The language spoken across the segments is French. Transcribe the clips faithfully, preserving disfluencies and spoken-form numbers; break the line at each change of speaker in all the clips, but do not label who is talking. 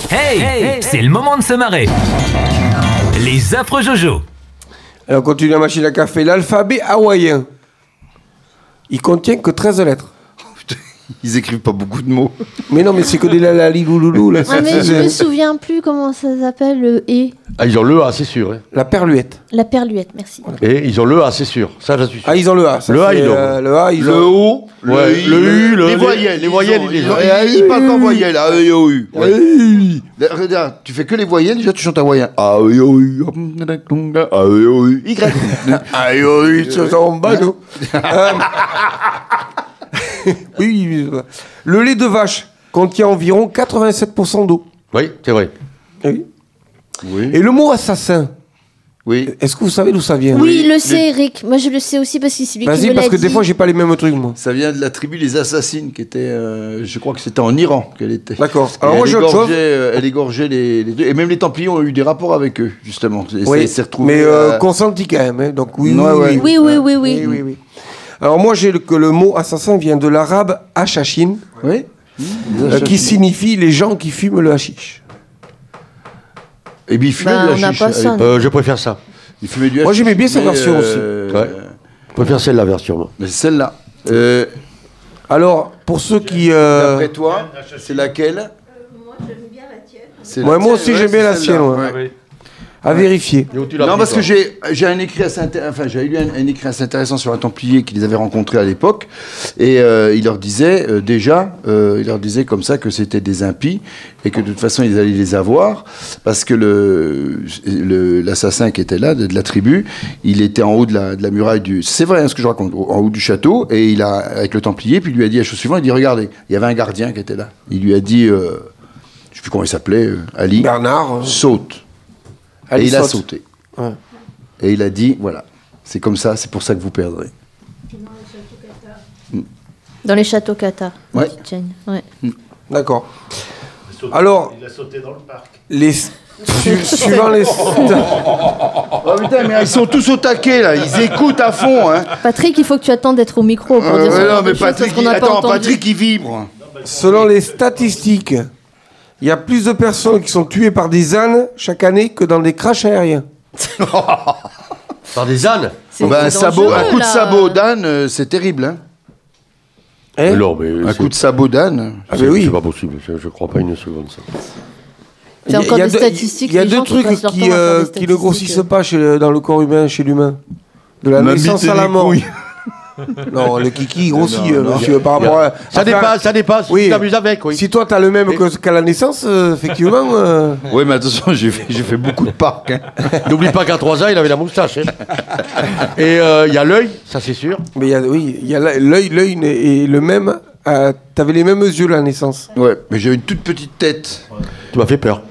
Hey, hey, c'est le moment de se marrer. Les affreux Jojo.
Alors, on continue la machine à café. L'alphabet hawaïen, il contient que treize lettres.
Ils écrivent pas beaucoup de mots.
Mais non, mais c'est que des lalali louloulou. Là,
ah, mais je me souviens plus comment ça s'appelle, le E.
Ah, ils ont le A, c'est sûr. Hein.
La perluette.
La perluette, merci.
Et ils ont le A, c'est sûr. Ça, je suis sûr.
Ah, ils ont le A. Ça,
le A, ils ont.
Euh, le A, ils
le
ont.
O,
le, ouais, le, le U, le,
les voyelles.
Les voyelles,
ils,
ils
ont, ils, ils parlent qu'en voyelles. A, E, I, O, U.
Ouais. Ouais.
Regarde, tu fais que les voyelles, déjà tu chantes hawaïen. A, E, I, O, U. A, E, I, O, U. Y.
A, E, I, O, U. Ça, ça, on bat, non. Oui, le lait de vache contient environ quatre-vingt-sept pour cent d'eau.
Oui, c'est vrai.
Oui.
Oui.
Et le mot assassin,
Oui.
est-ce que vous savez d'où ça vient?
Oui, le sait, Eric. Moi, je le sais aussi parce que c'est lui qui me l'a dit.
Vas-y, parce que des fois, j'ai pas les mêmes trucs, moi.
Ça vient de la tribu des assassines, qui était, euh, je crois que c'était en Iran qu'elle était.
D'accord.
Et
Alors moi,
elle
j'ai autre chose.
égorgeait, euh, elle égorgeait les, les deux. Et même les Templiers ont eu des rapports avec eux, justement. Et
Oui,
ça s'est retrouvé,
mais euh,
euh,
consenti quand même. Hein. Donc oui,
Ouais,
oui,
ouais.
Oui, oui, oui, oui.
oui, oui, oui. Alors moi, j'ai le, que le mot assassin vient de l'arabe hachachin,
Oui.
euh, qui signifie les gens qui fument le hashish.
Et puis ils fumaient
Bah,
de la
on n'a
chiche
pas
à
ça,
l'époque.
Euh, je préfère ça.
Ils fumaient du
Moi,
hashish,
j'aimais bien sa
mais,
version
euh,
Ouais. Je préfère celle-là, version. Moi.
Mais celle-là. Euh,
Alors, pour ceux qui... euh,
D'après toi, c'est laquelle? Moi, j'aime bien la tienne.
Ouais, moi aussi, j'aime bien la sienne, ouais. À vérifier.
Non, parce que j'ai, j'ai un écrit assez intér- enfin, j'ai lu un, un écrit assez intéressant sur un Templier qui les avait rencontrés à l'époque, et euh, il leur disait euh, déjà, euh, il leur disait comme ça que c'était des impies et que de toute façon ils allaient les avoir parce que le, le l'assassin qui était là de, de la tribu, il était en haut de la, de la muraille du, c'est vrai hein, ce que je raconte, en haut du château, et il a avec le Templier, puis il lui a dit la chose suivante, il dit regardez, il y avait un gardien qui était là, il lui a dit, euh, je sais plus comment il s'appelait, euh, Ali,
Bernard. euh,
saute.
Ali
Et il a
saute.
sauté.
Ouais.
Et il a dit, voilà, c'est comme ça, c'est pour ça que vous perdrez.
Dans les châteaux Qatar.
Ouais.
petite Jane. Ouais.
D'accord. Alors,
Il a sauté dans le parc.
les... su- suivant les...
Oh putain, mais ils sont tous au taquet, là, ils écoutent à fond, hein.
Patrick, il faut que tu attendes d'être au micro pour
Euh,
dire
ouais,
ce
non,
genre
mais
de choses, parce
Patrick,
qu'on
il...
n'a pas
attends,
entendu.
Patrick, il vibre.
Selon les statistiques, il y a plus de personnes qui sont tuées par des ânes chaque année que dans des crashs aériens.
Par des ânes.
C'est
Ben, un, sabot,
dangereux,
un coup de
là.
sabot d'âne, euh, c'est terrible, hein.
Hein?
Non, mais
Un
c'est-
coup de sabot d'âne.
Ah,
c'est,
mais oui.
c'est pas possible. Je, je crois pas une seconde ça.
C'est encore
Il y a
des
deux-
statistiques,
Il y a
les
deux
gens qui
trucs
passent leur
qui,
temps à faire
euh,
des
qui ne grossissent
statistiques.
pas chez, dans le corps humain, chez l'humain. De la
Ma
naissance
bite et
à la
les
mort.
couilles.
Non, le kiki il grossit,
Non,
euh,
non.
monsieur, par rapport à...
Ça
Enfin,
dépasse, ça dépasse.
oui.
Tu t'amuses avec, oui.
Si toi, t'as le même que- qu'à la naissance, euh, effectivement... euh,
Oui, mais attention, j'ai fait, j'ai fait beaucoup de parcs, hein.
N'oublie pas qu'à trois ans, il avait la moustache. Hein. Et il euh, y a l'œil, ça c'est sûr.
Mais il y a, oui, il y a la- l'œil, l'œil est le même... euh, T'avais les mêmes yeux à la naissance.
Ouais, mais j'ai une toute petite tête.
Tu m'as fait peur.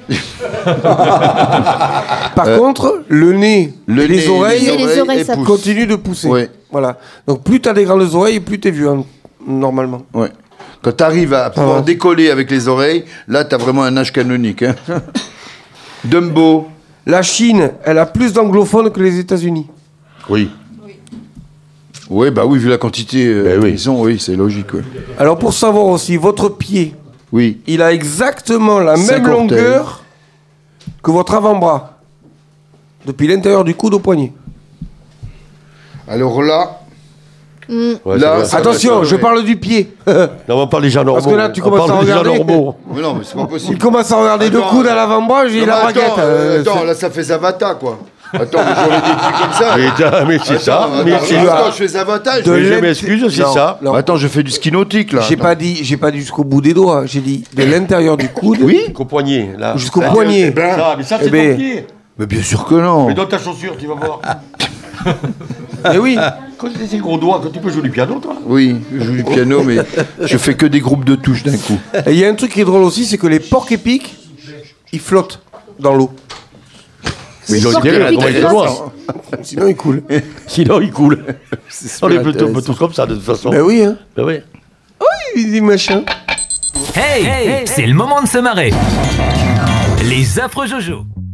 Par contre, le nez
Le
et
nez,
les oreilles,
les oreilles,
elles
ça
poussent.
continuent de pousser.
Ouais.
Voilà. Donc plus t'as des grandes oreilles, plus t'es vieux, hein, normalement.
Ouais. Quand tu arrives à pouvoir
Ah.
décoller avec les oreilles, là, tu as vraiment un âge canonique. Hein. Dumbo.
La Chine, elle a plus d'anglophones que les États-Unis.
Oui.
Oui, bah oui, vu la quantité euh,
Ben oui.
qu'ils ont, oui, c'est logique. Ouais.
Alors pour savoir aussi, votre pied,
Oui.
il a exactement la
Cinq
même
orteils.
longueur que votre avant-bras. Depuis l'intérieur du coude au poignet.
Alors là,
Ouais,
Là,
c'est
ça-
vrai.
Attention,
ouais.
je parle du pied.
Non, on parle des gens normaux.
Parce que là, tu
On
commences
parle
à
des gens
regarder.
normaux.
mais non, mais c'est pas
Il
possible.
commence à regarder deux
Attends,
coudes à
euh,
l'avant-bras, j'ai
Non,
la
mais
baguette.
attends,
euh,
attends,
c'est-
là, ça fait Zavata, quoi. Attends, mais j'aurais des trucs comme ça.
Mais, t'as- mais c'est ça.
Attends,
Mais
attends,
c'est
attends,
ça.
je fais Zavata.
De
Mais je
l'int-
m'excuse, c'est
Non,
ça.
non.
Attends, je fais du ski nautique, là.
J'ai
Attends.
pas dit, j'ai pas dit jusqu'au bout des doigts. J'ai dit de l'intérieur du coude.
Oui.
Jusqu'au poignet, là.
Jusqu'au
Ah,
poignet.
c'est ça, mais ça,
Eh
c'est
ben-
ton pied.
Mais bien sûr que non.
Mais dans ta chaussure, tu vas voir.
Mais oui.
Quand tu as ces gros doigts, quand tu peux jouer du piano, toi.
Oui, je joue du piano, mais je fais que des groupes de touches d'un coup.
Et il y a un truc qui est drôle aussi, c'est que les porcs épics, ils flottent dans l'eau.
Mais ils ont
porcs
intérêt à
épics,
comment ils
ils
se
flottent.
noient.
Sinon, ils coulent.
Sinon, ils coulent. On est plutôt
intéressant.
tous comme ça, de toute façon.
Ben oui, hein.
Ben oui.
Il dit machin.
Hey, hey, c'est le moment de se marrer. Les affreux Jojo.